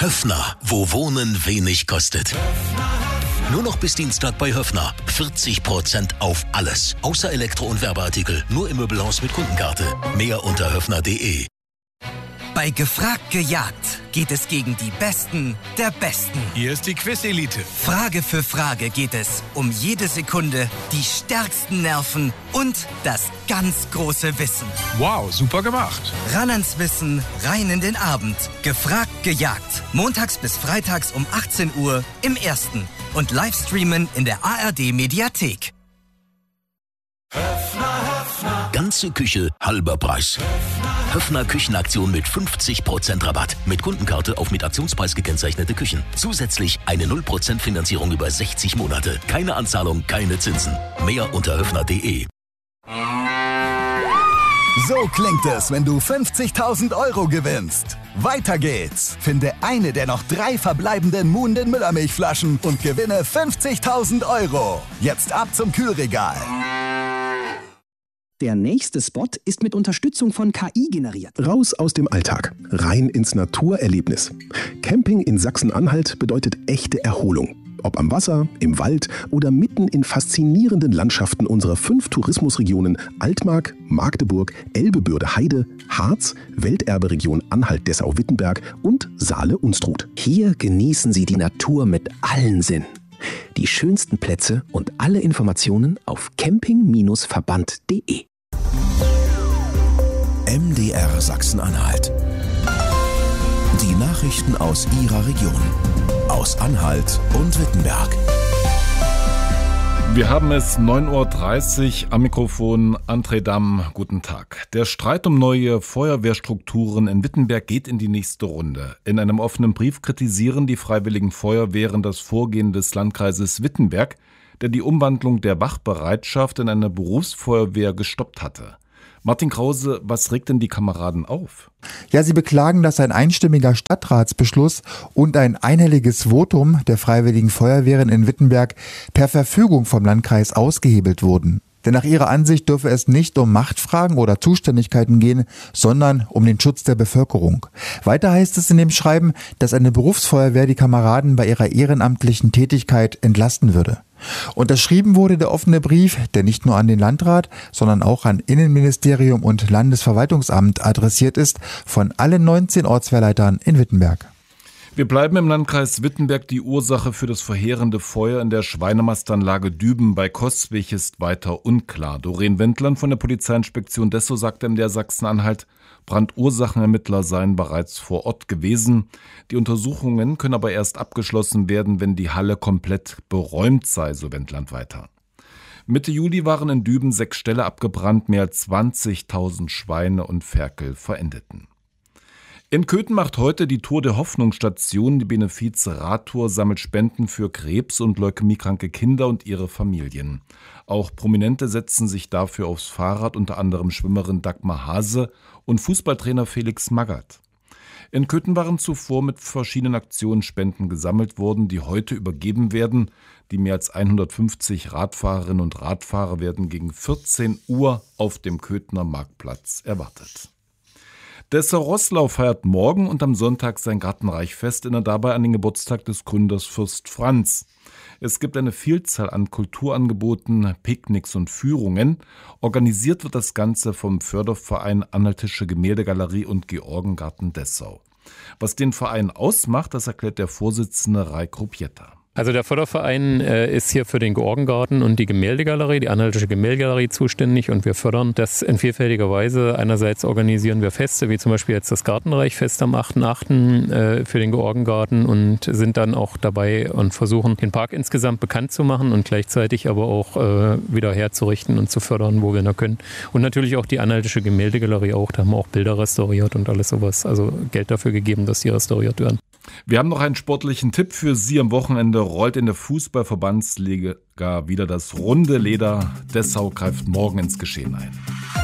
Höffner, wo Wohnen wenig kostet. Nur noch bis Dienstag bei Höffner. 40% auf alles. Außer Elektro- und Werbeartikel. Nur im Möbelhaus mit Kundenkarte. Mehr unter höffner.de. Bei Gefragt gejagt geht es gegen die Besten der Besten. Hier ist die Quiz-Elite. Frage für Frage geht es um jede Sekunde, die stärksten Nerven und das ganz große Wissen. Wow, super gemacht. Ran ans Wissen, rein in den Abend. Gefragt gejagt. Montags bis freitags um 18 Uhr im Ersten. Und Livestreamen in der ARD-Mediathek. Ganze Küche, halber Preis. Höffner Küchenaktion mit 50% Rabatt. Mit Kundenkarte auf mit Aktionspreis gekennzeichnete Küchen. Zusätzlich eine 0% Finanzierung über 60 Monate. Keine Anzahlung, keine Zinsen. Mehr unter höffner.de. So klingt es, wenn du 50.000 Euro gewinnst. Weiter geht's. Finde eine der noch 3 verbleibenden Moon den Müllermilchflaschen und gewinne 50.000 Euro. Jetzt ab zum Kühlregal. Der nächste Spot ist mit Unterstützung von KI generiert. Raus aus dem Alltag, rein ins Naturerlebnis. Camping in Sachsen-Anhalt bedeutet echte Erholung. Ob am Wasser, im Wald oder mitten in faszinierenden Landschaften unserer 5 Tourismusregionen Altmark, Magdeburg, Elbe-Bürde-Heide, Harz, Welterberegion Anhalt-Dessau-Wittenberg und Saale-Unstrut. Hier genießen Sie die Natur mit allen Sinnen. Die schönsten Plätze und alle Informationen auf camping-verband.de. MDR Sachsen-Anhalt. Die Nachrichten aus Ihrer Region. Aus Anhalt und Wittenberg. Wir haben es 9.30 Uhr am Mikrofon, André Damm, guten Tag. Der Streit um neue Feuerwehrstrukturen in Wittenberg geht in die nächste Runde. In einem offenen Brief kritisieren die Freiwilligen Feuerwehren das Vorgehen des Landkreises Wittenberg, der die Umwandlung der Wachbereitschaft in eine Berufsfeuerwehr gestoppt hatte. Martin Krause, was regt denn die Kameraden auf? Ja, sie beklagen, dass ein einstimmiger Stadtratsbeschluss und ein einhelliges Votum der Freiwilligen Feuerwehren in Wittenberg per Verfügung vom Landkreis ausgehebelt wurden. Denn nach ihrer Ansicht dürfe es nicht um Machtfragen oder Zuständigkeiten gehen, sondern um den Schutz der Bevölkerung. Weiter heißt es in dem Schreiben, dass eine Berufsfeuerwehr die Kameraden bei ihrer ehrenamtlichen Tätigkeit entlasten würde. Unterschrieben wurde der offene Brief, der nicht nur an den Landrat, sondern auch an Innenministerium und Landesverwaltungsamt adressiert ist, von allen 19 Ortswehrleitern in Wittenberg. Wir bleiben im Landkreis Wittenberg. Die Ursache für das verheerende Feuer in der Schweinemastanlage Düben bei Coswig ist weiter unklar. Doreen Wendland von der Polizeiinspektion Dessau sagte in der Sachsen-Anhalt, Brandursachenermittler seien bereits vor Ort gewesen. Die Untersuchungen können aber erst abgeschlossen werden, wenn die Halle komplett beräumt sei, so Wendland weiter. Mitte Juli waren in Düben 6 Ställe abgebrannt, mehr als 20.000 Schweine und Ferkel verendeten. In Köthen macht heute die Tour der Hoffnungsstation. Die Benefiz-Radtour sammelt Spenden für Krebs- und leukämiekranke Kinder und ihre Familien. Auch Prominente setzen sich dafür aufs Fahrrad, unter anderem Schwimmerin Dagmar Hase und Fußballtrainer Felix Magath. In Köthen waren zuvor mit verschiedenen Aktionen Spenden gesammelt worden, die heute übergeben werden. Die mehr als 150 Radfahrerinnen und Radfahrer werden gegen 14 Uhr auf dem Köthener Marktplatz erwartet. Dessau-Roßlau feiert morgen und am Sonntag sein Gartenreichfest, erinnert dabei an den Geburtstag des Gründers Fürst Franz. Es gibt eine Vielzahl an Kulturangeboten, Picknicks und Führungen. Organisiert wird das Ganze vom Förderverein Anhaltische Gemäldegalerie und Georgengarten Dessau. Was den Verein ausmacht, das erklärt der Vorsitzende Ray Krupietta. Also der Förderverein ist hier für den Georgengarten und die Gemäldegalerie, die Anhaltische Gemäldegalerie zuständig und wir fördern das in vielfältiger Weise. Einerseits organisieren wir Feste, wie zum Beispiel jetzt das Gartenreichfest am 8.8. Für den Georgengarten und sind dann auch dabei und versuchen, den Park insgesamt bekannt zu machen und gleichzeitig aber auch wieder herzurichten und zu fördern, wo wir noch können. Und natürlich auch die Anhaltische Gemäldegalerie auch, da haben wir auch Bilder restauriert und alles sowas, also Geld dafür gegeben, dass die restauriert werden. Wir haben noch einen sportlichen Tipp für Sie. Am Wochenende rollt in der Fußballverbandsliga wieder das runde Leder. Dessau greift morgen ins Geschehen ein.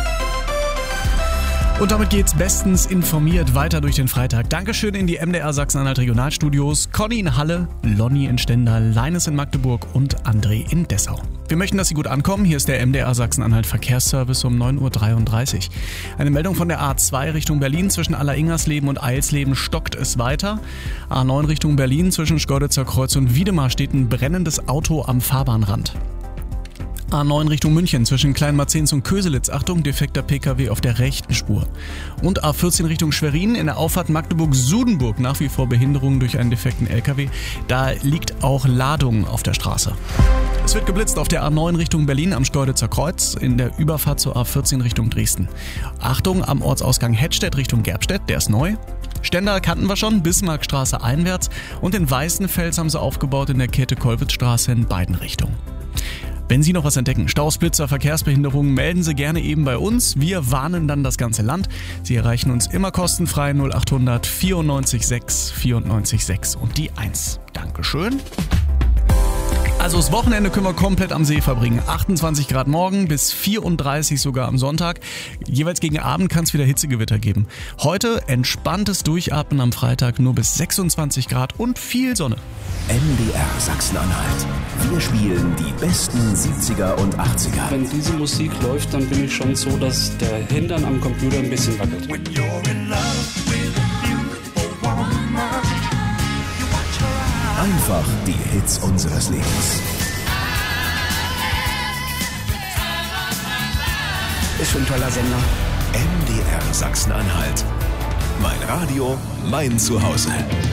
Und damit geht's bestens informiert weiter durch den Freitag. Dankeschön in die MDR Sachsen-Anhalt Regionalstudios. Conny in Halle, Lonny in Stendal, Leines in Magdeburg und André in Dessau. Wir möchten, dass Sie gut ankommen. Hier ist der MDR Sachsen-Anhalt Verkehrsservice um 9.33 Uhr. Eine Meldung von der A2 Richtung Berlin. Zwischen Alleringhersleben und Eilsleben stockt es weiter. A9 Richtung Berlin zwischen Schkeuditzer Kreuz und Wiedemar steht ein brennendes Auto am Fahrbahnrand. A9 Richtung München zwischen Kleinmarzens und Köselitz. Achtung, defekter PKW auf der rechten Spur. Und A14 Richtung Schwerin in der Auffahrt Magdeburg-Sudenburg. Nach wie vor Behinderungen durch einen defekten LKW. Da liegt auch Ladung auf der Straße. Es wird geblitzt auf der A9 Richtung Berlin am Schkeuditzer Kreuz in der Überfahrt zur A14 Richtung Dresden. Achtung am Ortsausgang Hettstedt Richtung Gerbstedt, der ist neu. Stendal kannten wir schon, Bismarckstraße einwärts. Und in Weißenfels haben sie aufgebaut in der Käthe-Kollwitz-Straße in beiden Richtungen. Wenn Sie noch was entdecken, Staus, Blitzer, Verkehrsbehinderungen, melden Sie gerne eben bei uns. Wir warnen dann das ganze Land. Sie erreichen uns immer kostenfrei 0800 94 6 94 6 und die 1. Dankeschön. Also das Wochenende können wir komplett am See verbringen. 28 Grad morgen bis 34 sogar am Sonntag. Jeweils gegen Abend kann es wieder Hitzegewitter geben. Heute entspanntes Durchatmen am Freitag, nur bis 26 Grad und viel Sonne. MDR Sachsen-Anhalt. Wir spielen die besten 70er und 80er. Wenn diese Musik läuft, dann bin ich schon so, dass der Hintern am Computer ein bisschen wackelt. Einfach die Hits unseres Lebens. Ist schon ein toller Sender. MDR Sachsen-Anhalt. Mein Radio, mein Zuhause.